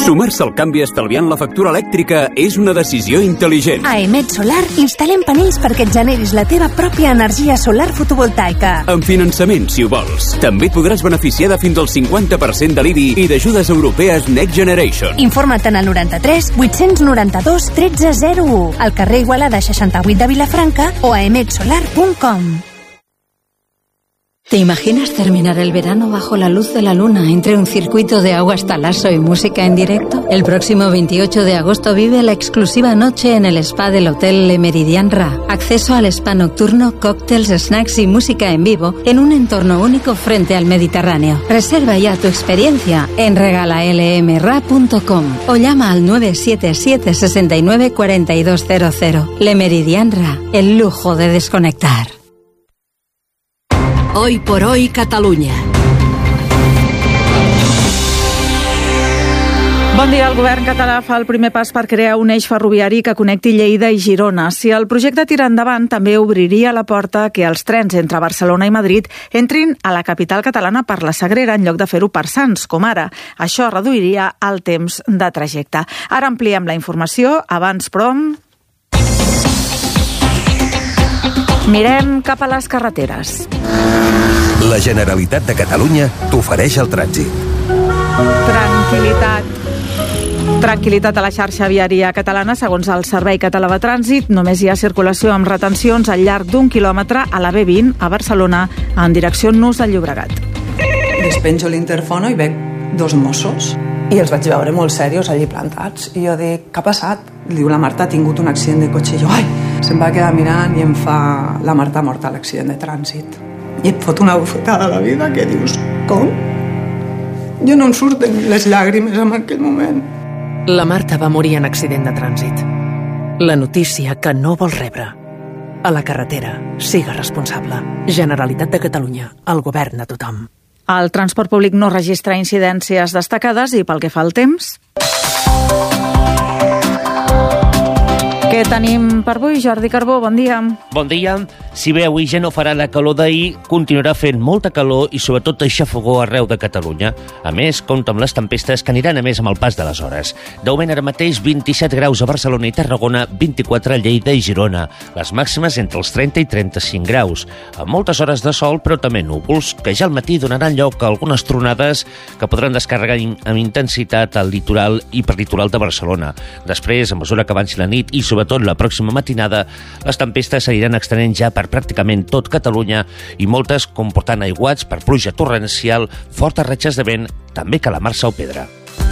Sumar-se al canvi estalviant la factura elèctrica és una decisió intel·ligent. A Emet Solar instal·lem panells perquè et generis la teva pròpia energia solar fotovoltaica. Amb finançament, si ho vols. També et podràs beneficiar de fins al 50% de l'IBI i d'ajudes europees Next Generation. Informa't en el 93 892 1301, al carrer Igualada 68 de Vilafranca o a emetsolar.com. ¿Te imaginas terminar el verano bajo la luz de la luna entre un circuito de aguas talaso y música en directo? El próximo 28 de agosto vive la exclusiva noche en el spa del Hotel Le Méridien Ra. Acceso al spa nocturno, cócteles, snacks y música en vivo en un entorno único frente al Mediterráneo. Reserva ya tu experiencia en regalalmra.com o llama al 977 69 4200. Le Méridien Ra, el lujo de desconectar. Hoy por hoy, Catalunya. Bon dia. El govern català fa el primer pas per crear un eix ferroviari que connecti Lleida i Girona. Si el projecte tira endavant, també obriria la porta que els trens entre Barcelona i Madrid entrin a la capital catalana per la Sagrera en lloc de fer-ho per Sants, com ara. Això reduiria el temps de trajecte. Ara ampliem la informació. Abans, però, mirem cap a les carreteres. La Generalitat de Catalunya t'ofereix el trànsit. Tranquil·litat a la xarxa viària catalana. Segons el Servei Català de Trànsit, només hi ha circulació amb retencions al llarg d'1 quilòmetre a la B20 a Barcelona en direcció Nus del Llobregat. Despenjo l'interfono i veig 2 Mossos i els vaig veure molt serios allí plantats i jo dic, què ha passat? Diu, la Marta ha tingut un accident de cotxe. I jo, se'm va quedar mirant i em fa, la Marta ha mort a l'accident de trànsit. I et fot una bufetada a la vida que dius, com? Jo no em surten les llàgrimes en aquell moment. La Marta va morir en accident de trànsit. La notícia que no vols rebre. A la carretera, siga responsable. Generalitat de Catalunya, el govern de tothom. El transport públic no registra incidències destacades i pel que fa al temps... Què tenim per avui, Jordi Carbó? Bon dia. Bon dia. Si bé avui ja no farà la calor d'ahir, continuarà fent molta calor i sobretot aixafogó arreu de Catalunya. A més, compta amb les tempestes que aniran a més amb el pas de les hores. De moment ara mateix 27 graus a Barcelona i Tarragona, 24 a Lleida i Girona. Les màximes entre els 30 i 35 graus. Amb moltes hores de sol, però també núvols, que ja al matí donaran lloc a algunes tronades que podran descarregar amb intensitat al litoral i perlitoral de Barcelona. Després, a mesura que avanci la nit i sobretot la pròxima matinada, les tempestes s'aniran extenent ja per pràcticament tot Catalunya i moltes comportant aiguats per pluja torrencial, fortes ratxes de vent, també calamarsa o pedra.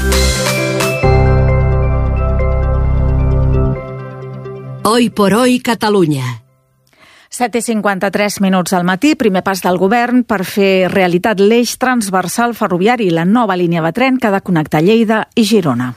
Hoy por hoy, Catalunya. 7:53 minuts al matí, primer pas del govern per fer realitat l'eix transversal ferroviari, la nova línia de tren que ha de connectar Lleida i Girona.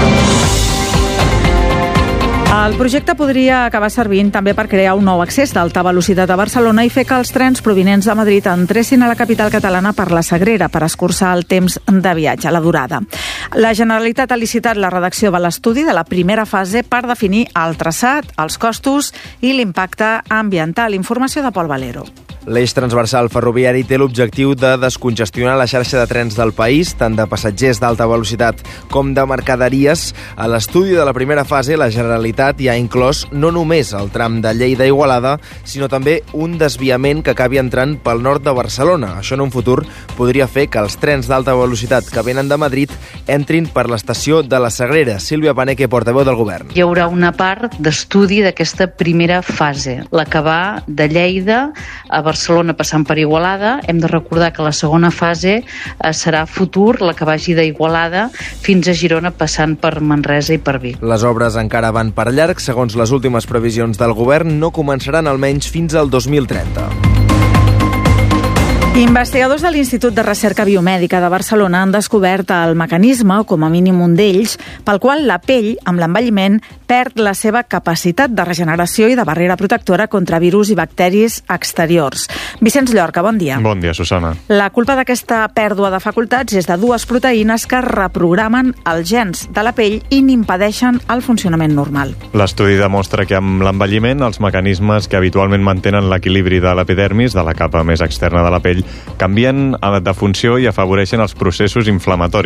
El projecte podria acabar servint també per crear un nou accés d'alta velocitat a Barcelona i fer que els trens provinents de Madrid entressin a la capital catalana per la Sagrera per escurçar el temps de viatge, la durada. La Generalitat ha licitat la redacció de l'estudi de la primera fase per definir el traçat, els costos i l'impacte ambiental. Informació de Pol Valero. L'eix transversal ferroviari té l'objectiu de descongestionar la xarxa de trens del país, tant de passatgers d'alta velocitat com de mercaderies. A l'estudi de la primera fase, la Generalitat hi ha inclòs no només el tram de Lleida a Igualada, sinó també un desviament que acabi entrant pel nord de Barcelona. Això en un futur podria fer que els trens d'alta velocitat que venen de Madrid entrin per l'estació de la Sagrera. Sílvia Paneque, portaveu del govern. Hi haurà una part d'estudi d'aquesta primera fase, la que va de Lleida a Barcelona passant per Igualada. Hem de recordar que la segona fase serà futur, la que vagi d'Igualada fins a Girona passant per Manresa i per Vic. Les obres encara van per llarg. Segons les últimes previsions del govern, no començaran almenys fins al 2030. Investigadors de l'Institut de Recerca Biomèdica de Barcelona han descobert el mecanisme, o com a mínim un d'ells, pel qual la pell, amb l'envelliment, perd la seva capacitat de regeneració i de barrera protectora contra virus i bacteris exteriors. Vicenç Llorca, bon dia. Bon dia, Susana. La culpa d'aquesta pèrdua de facultats és de dues proteïnes que reprogramen els gens de la pell i n'impedeixen el funcionament normal. L'estudi demostra que amb l'envelliment els mecanismes que habitualment mantenen l'equilibri de l'epidermis, de la capa més externa de la pell, canvien de funció i afavoreixen els processos inflamatoris.